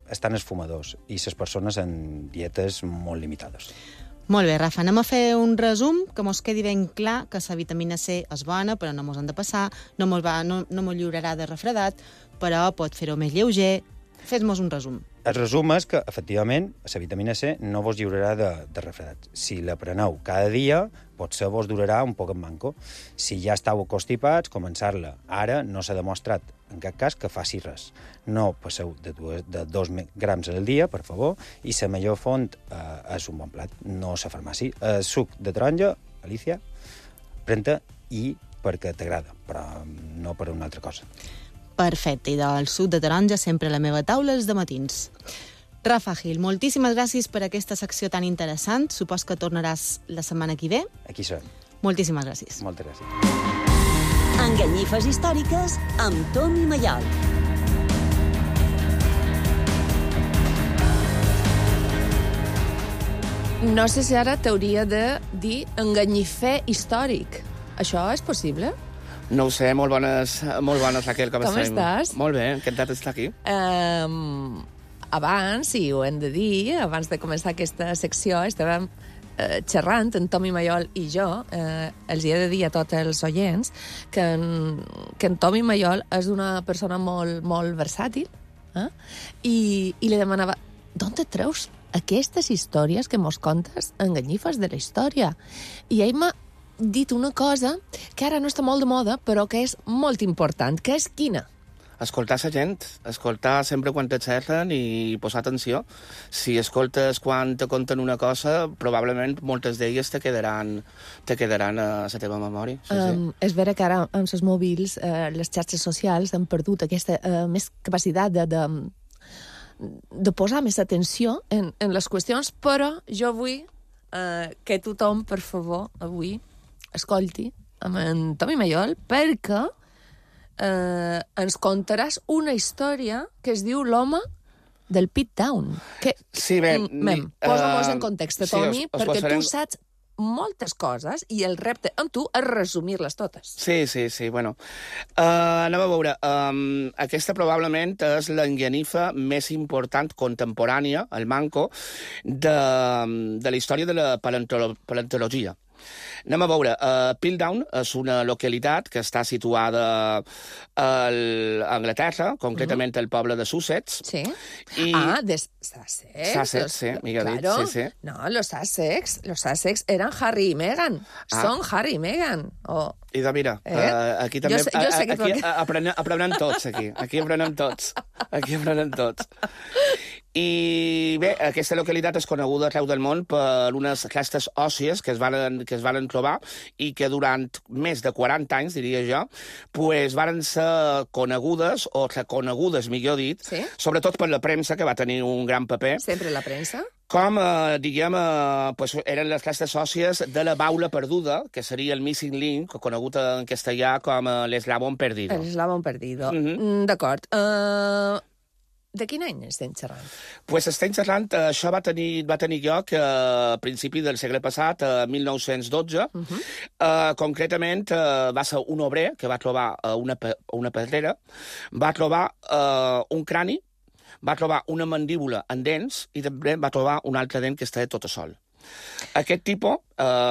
estan els fumadors i les persones en dietes molt limitades. Molt bé, Rafa, anem a fer un resum que mos quedi ben clar que la vitamina C és bona, però no mos han de passar, no mos lliurarà de refredat, però pot fer-ho més lleuger. Fes-mos un resum. El resum és que, efectivament, la vitamina C no vos lliurarà de refredat. Si la preneu cada dia, potser vos durarà un poc en manco. Si ja estàu constipats, començar-la ara no s'ha demostrat en cap cas que faci res. No passeu de 2 grams al dia, per favor, i la millor font és un bon plat, no la farmàcia. El suc de taronja, Alicia, pren-te i perquè t'agrada, però no per una altra cosa. Perfecte, i del suc de taronja sempre a la meva taula els dematins. Rafa Gil, moltíssimes gràcies per aquesta secció tan interessant. Supos que tornaràs la setmana que ve. Aquí serem. Moltíssimes gràcies. Moltes gràcies. Enganyifes històriques amb Tomi Maiol. No sé si ara t'hauria de dir enganyifer històric. Això és possible? No ho sé, molt bones, Raquel, com estàs? Molt bé, encantat d'estar aquí. Abans, i ho hem de dir, abans de començar aquesta secció, estàvem xerrant, en Tomi Maiol i jo, els he de dir a tots els oients que en Tomi Maiol és una persona molt, molt versàtil, i li demanava, d'on te treus aquestes històries que mos contes enganyifes de la història? I ell m'ha dit una cosa que ara no està molt de moda, però que és molt important, que és quina? Escoltar la gent, escoltar sempre quan te xerren i posar atenció. Si escoltes quan te conten una cosa, probablement moltes d'elles te quedaran a la teva memòria. Sí. És vera que ara amb els mòbils, les xarxes socials han perdut aquesta més capacitat de posar més atenció en les qüestions, però jo vull que tothom, per favor, avui escolti amb en Tomi Maiol, perquè ens contaràs una història que es diu L'home del Pit Down. Sí, bé... Posa-mos en context, Tomi, sí, perquè tu saps moltes coses i el repte amb tu és resumir-les totes. Sí, bueno. Anem a veure. Aquesta probablement és l'enganifa més important contemporània, el manco, de la història de la paleontologia. Anem a veure, Piltdown és una localitat que està situada a Anglaterra, concretament al poble de Sussex. Sí. De Sussex. Sussex, sí, millor dit. Sí. No, los Sussex eran Harry y Meghan. Son Harry y Meghan. I de mira, aquí també... Jo sé que aprenem tots, aquí. Aquí aprenem tots. I bé, aquesta localitat és coneguda arreu del món per unes restes òssies que es varen trobar i que durant més de 40 anys, diria jo, pues varen ser conegudes, o reconegudes, millor dit, sí? Sobretot per la premsa, que va tenir un gran paper. Sempre la premsa? Com, pues eren les restes òssies de la baula perduda, que seria el missing link, conegut en castellà com l'eslabón perdido. L'eslabón perdido. D'acord. De quin any estem xerrant? Pues estem xerrant, això va tenir lloc a principi del segle passat, 1912. Concretament, va ser un obrer que va trobar una pedrera, va trobar un crani, va trobar una mandíbula en dents i també va trobar un altre dent que estava tot sol. Aquest tipus,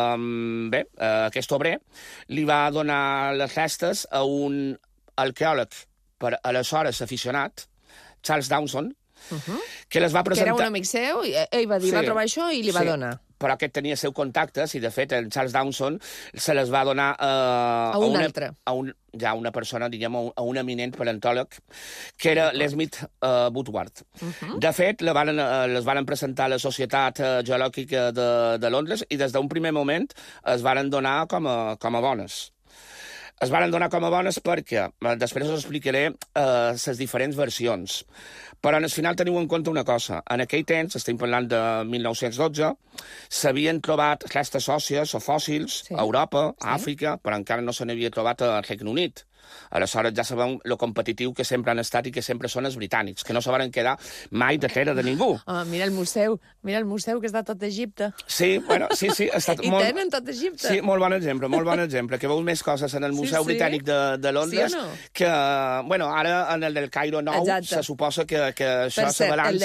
aquest obrer, li va donar les restes a un arqueòleg, per aleshores aficionat, Charles Dawson, que les va presentar... Que era un amic seu, i ell va dir, va trobar això i li va donar. Però aquest tenia seu contactes, i de fet el Charles Dawson se les va donar a un altre. A una persona, diguem, a un eminent paleontòleg, que era l'Smith Woodward. De fet, les varen presentar a la Societat Geològica de Londres i des d'un primer moment es varen donar com a bones. Es varen donar com a bones perquè, després us explicaré les diferents versions, però al final teniu en compte una cosa. En aquell temps, estem parlant de 1912, s'havien trobat restes òssies o fòssils a Europa, a Àfrica, però encara no se n'havia trobat al Regne Unit. Aleshores ja sabeu lo competitiu que sempre han estat i que sempre són els britànics, que no se van quedar mai darrere de ningú. Mira el museu que està tot Egipte. Sí, bueno, sí, ha estat I tenen tot Egipte. Sí, molt bon exemple, que veus més coses en el Museu Britànic de Londres, que, bueno, ara en el del Cairo nou se suposa que això se balança...